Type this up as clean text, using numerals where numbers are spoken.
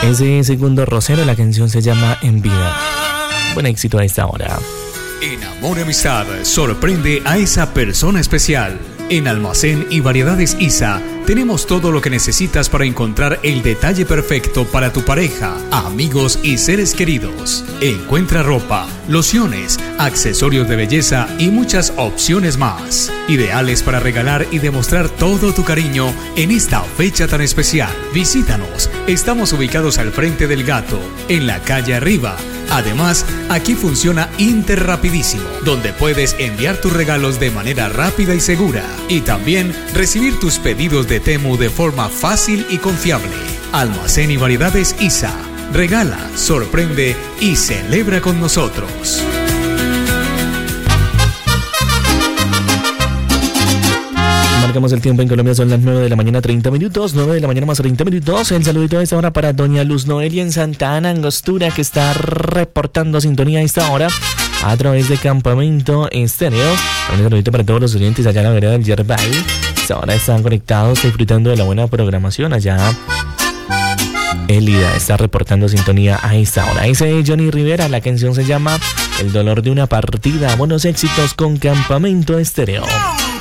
Ese segundo Rosero, la canción se llama En Vida. Buen éxito a esta hora. En Amor y Amistad, sorprende a esa persona especial. En Almacén y Variedades Isa, tenemos todo lo que necesitas para encontrar el detalle perfecto para tu pareja, amigos y seres queridos. Encuentra ropa, lociones, accesorios de belleza y muchas opciones más. Ideales para regalar y demostrar todo tu cariño en esta fecha tan especial. Visítanos. Estamos ubicados al frente del Gato, en la calle Arriba. Además, aquí funciona Interrapidísimo, donde puedes enviar tus regalos de manera rápida y segura. Y también recibir tus pedidos de Temu de forma fácil y confiable. Almacén y Variedades Isa. Regala, sorprende y celebra con nosotros. Marcamos el tiempo en Colombia, son las 9 de la mañana 30 minutos, 9 de la mañana más 30 minutos. El saludito de esta hora para doña Luz Noelia en Santa Ana, Angostura, que está reportando sintonía a esta hora a través de Campamento Estéreo. Un saludito para todos los oyentes allá en la vereda del Yerbal. Ahora están conectados, disfrutando de la buena programación allá. Elida está reportando sintonía a esta hora. Ese es Johnny Rivera, la canción se llama El dolor de una partida. Buenos éxitos con Campamento Estéreo.